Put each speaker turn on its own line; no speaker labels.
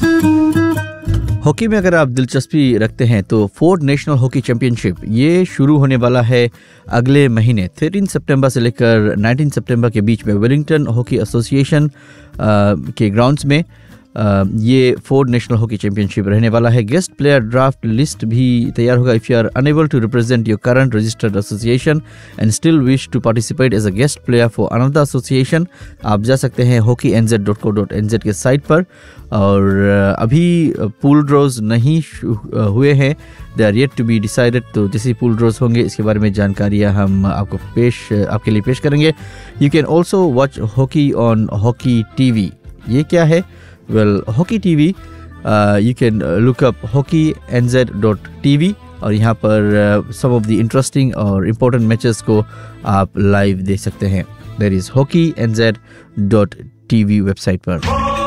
Hockey में अगर आप दिलचस्पी रखते हैं तो फोर्ड नेशनल हॉकी चैंपियनशिप ये शुरू होने वाला है अगले महीने 13 सितंबर से लेकर 19 सितंबर के बीच में वेलिंगटन हॉकी एसोसिएशन के ग्राउंड्स में ये फोर्ड नेशनल हॉकी चैंपियनशिप रहने वाला है। गेस्ट प्लेयर ड्राफ्ट लिस्ट भी तैयार होगा। If you are unable to represent your current registered association and still wish to participate as a guest player for another association, आप जा सकते हैं hockeynz.co.nz के साइट पर। और अभी पूल ड्रॉज नहीं हुए हैं, they are yet to be decided. तो जैसे पूल ड्रॉज होंगे इसके बारे में जानकारियाँ हम आपके लिए पेश करेंगे। You can also watch hockey on hockey TV. ये क्या है? Well, Hockey TV, you can look up hockeynz.tv और यहाँ पर some of the interesting और important matches को आप लाइव देख सकते हैं। There is hockeynz.tv वेबसाइट पर।